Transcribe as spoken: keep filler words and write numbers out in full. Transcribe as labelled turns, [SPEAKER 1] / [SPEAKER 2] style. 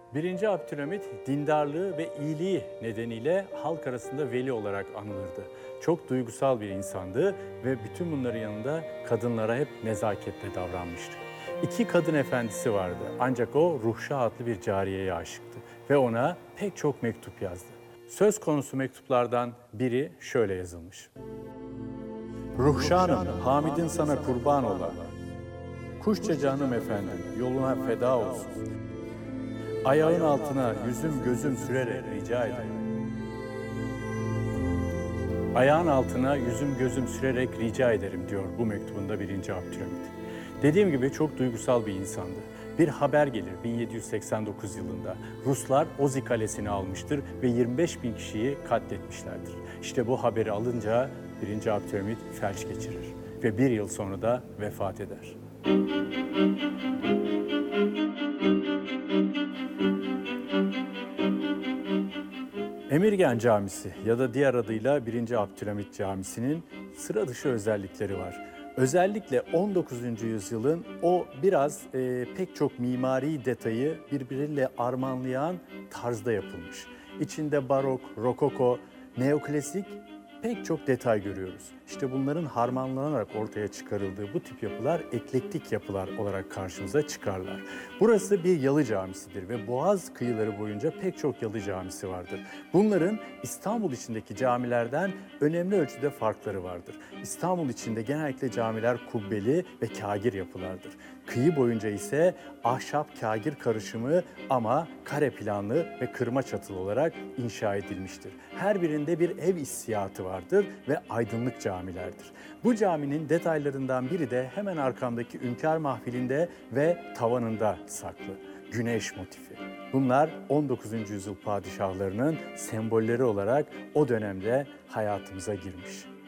[SPEAKER 1] Birinci Abdülhamit dindarlığı ve iyiliği nedeniyle halk arasında veli olarak anılırdı. Çok duygusal bir insandı ve bütün bunların yanında kadınlara hep nezaketle davranmıştı. İki kadın efendisi vardı ancak o Ruhşah adlı bir cariyeye aşıktı ve ona pek çok mektup yazdı. Söz konusu mektuplardan biri şöyle yazılmış. Ruhşanım, Hamid'in sana kurban ola. Kuşça canım efendim, yoluna feda olsun. Ayağın altına yüzüm gözüm sürerek rica ederim. Ayağın altına yüzüm gözüm sürerek rica ederim diyor bu mektubunda birinci Abdülhamit. Dediğim gibi çok duygusal bir insandı. Bir haber gelir bin yedi yüz seksen dokuz yılında. Ruslar Ozi Kalesi'ni almıştır ve yirmi beş bin kişiyi katletmişlerdir. İşte bu haberi alınca birinci Abdülhamit felç geçirir ve bir yıl sonra da vefat eder. Emirgan Camisi ya da diğer adıyla birinci Abdülhamit Camisi'nin sıra dışı özellikleri var. Özellikle on dokuzuncu yüzyılın o biraz e, pek çok mimari detayı birbiriyle armağanlayan tarzda yapılmış. İçinde barok, rokoko, neoklasik pek çok detay görüyoruz. İşte bunların harmanlanarak ortaya çıkarıldığı bu tip yapılar eklektik yapılar olarak karşımıza çıkarlar. Burası bir yalı camisidir ve Boğaz kıyıları boyunca pek çok yalı camisi vardır. Bunların İstanbul içindeki camilerden önemli ölçüde farkları vardır. İstanbul içinde genellikle camiler kubbeli ve kâgir yapılardır. Kıyı boyunca ise ahşap kâgir karışımı ama kare planlı ve kırma çatılı olarak inşa edilmiştir. Her birinde bir ev hissiyatı vardır ve aydınlık camilerdir. Bu caminin detaylarından biri de hemen arkamdaki Ünkâr Mahfili'nde ve tavanında saklı. Güneş motifi. Bunlar on dokuzuncu yüzyıl padişahlarının sembolleri olarak o dönemde hayatımıza girmiş.